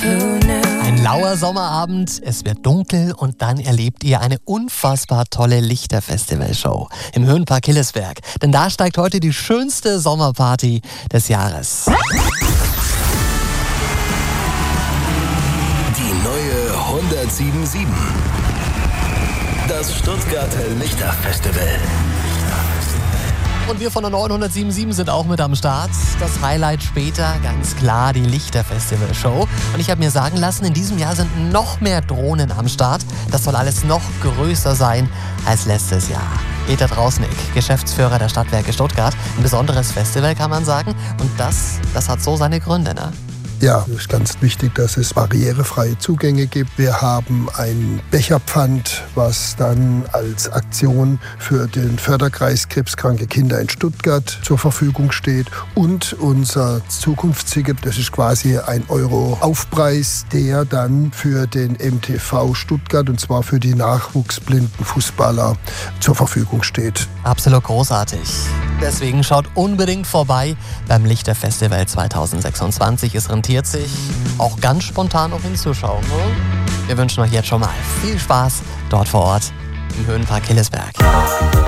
Ein lauer Sommerabend, es wird dunkel und dann erlebt ihr eine unfassbar tolle Lichterfestivalshow im Höhenpark Hillesberg. Denn da steigt heute die schönste Sommerparty des Jahres. Die neue 107.7. Das Stuttgarter Lichterfestival. Und wir von der 907.7 sind auch mit am Start. Das Highlight später, ganz klar, die Lichterfestival-Show. Und ich habe mir sagen lassen, in diesem Jahr sind noch mehr Drohnen am Start. Das soll alles noch größer sein als letztes Jahr. Peter Drausnick, Geschäftsführer der Stadtwerke Stuttgart. Ein besonderes Festival, kann man sagen. Und das hat so seine Gründe, ne? Ja, es ist ganz wichtig, dass es barrierefreie Zugänge gibt. Wir haben ein Becherpfand, was dann als Aktion für den Förderkreis Krebskranke Kinder in Stuttgart zur Verfügung steht. Und unser Zukunftsticket, das ist quasi ein Euro Aufpreis, der dann für den MTV Stuttgart, und zwar für die nachwuchsblinden Fußballer, zur Verfügung steht. Absolut großartig. Deswegen schaut unbedingt vorbei beim Lichterfestival 2026. Es rentiert sich, auch ganz spontan noch hinzuschauen. Wir wünschen euch jetzt schon mal viel Spaß dort vor Ort im Höhenpark Hillesberg.